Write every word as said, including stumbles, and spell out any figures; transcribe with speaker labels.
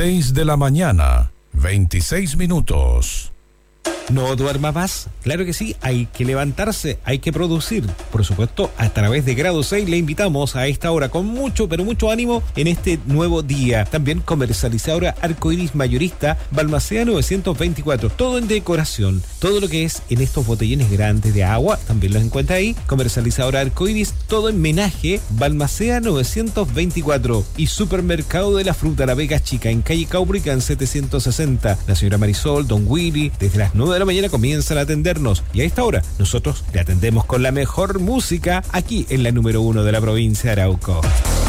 Speaker 1: seis de la mañana, veintiséis minutos.
Speaker 2: No duerma más. Claro que sí, hay que levantarse, hay que producir. Por supuesto, a través de Grado seis le invitamos a esta hora con mucho, pero mucho ánimo en este nuevo día. También comercializadora Arcoiris Mayorista, Balmaceda novecientos veinticuatro. Todo en decoración. Todo lo que es en estos botellines grandes de agua, también los encuentra ahí. Comercializadora Arcoiris, todo en menaje, Balmaceda novecientos veinticuatro. Y Supermercado de la Fruta, La Vega Chica, en calle Caubrica, en setecientos sesenta. La señora Marisol, don Willy, desde las nueve de la mañana comienzan a atendernos, y a esta hora nosotros le atendemos con la mejor música aquí en la número uno de la provincia de Arauco.